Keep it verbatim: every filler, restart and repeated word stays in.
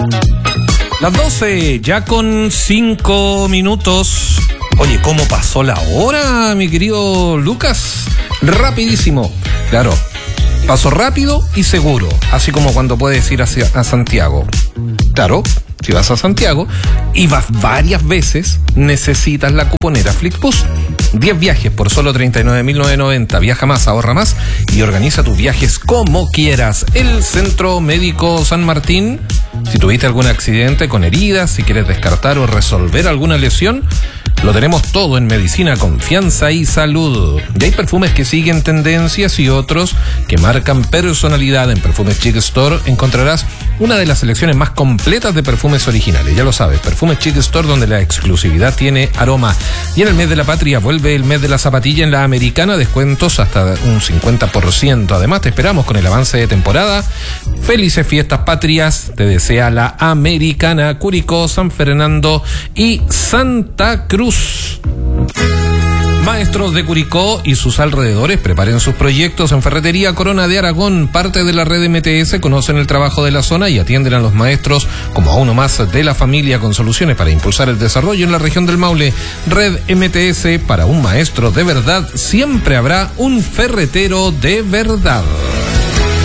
Las doce, ya con cinco minutos. Oye, ¿cómo pasó la hora, mi querido Lucas? Rapidísimo. Claro, paso rápido y seguro, así como cuando puedes ir hacia, a Santiago. Claro, si vas a Santiago y vas varias veces, necesitas la cuponera Flixbus. diez viajes por solo treinta y nueve mil novecientos noventa. Viaja más, ahorra más y organiza tus viajes como quieras. El Centro Médico San Martín. Si tuviste algún accidente con heridas, si quieres descartar o resolver alguna lesión, lo tenemos todo en medicina, confianza y salud. Y hay perfumes que siguen tendencias y otros que marcan personalidad. En Perfumes Chic Store encontrarás una de las selecciones más completas de perfumes originales. Ya lo sabes, Perfumes Chic Store, donde la exclusividad tiene aroma. Y en el mes de la patria vuelve el mes de la zapatilla en la Americana. Descuentos hasta un cincuenta por ciento. Además, te esperamos con el avance de temporada. Felices fiestas patrias. Te desea la Americana, Curicó, San Fernando y Santa Cruz. Maestros de Curicó y sus alrededores preparen sus proyectos en Ferretería Corona de Aragón, parte de la red M T S, conocen el trabajo de la zona y atienden a los maestros como a uno más de la familia con soluciones para impulsar el desarrollo en la región del Maule. Red M T S, para un maestro de verdad siempre habrá un ferretero de verdad.